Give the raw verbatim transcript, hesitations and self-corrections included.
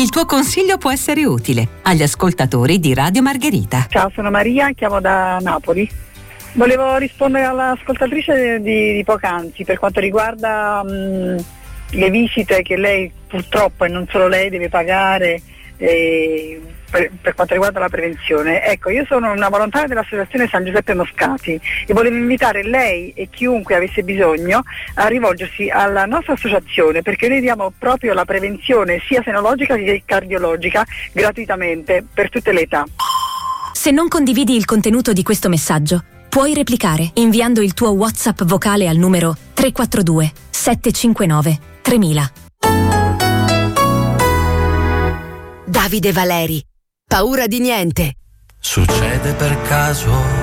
Il tuo consiglio può essere utile agli ascoltatori di Radio Margherita. Ciao, sono Maria, chiamo da Napoli. Volevo rispondere all'ascoltatrice di, di poc'anzi per quanto riguarda mh, le visite che lei purtroppo, e non solo lei, deve pagare eh, per, per quanto riguarda la prevenzione. Ecco, io sono una volontaria dell'associazione San Giuseppe Moscati e volevo invitare lei e chiunque avesse bisogno a rivolgersi alla nostra associazione, perché noi diamo proprio la prevenzione sia senologica che cardiologica gratuitamente per tutte le età. Se non condividi il contenuto di questo messaggio, puoi replicare inviando il tuo WhatsApp vocale al numero tre quattro due sette cinque nove tremila. Davide Valeri, paura di niente. Succede per caso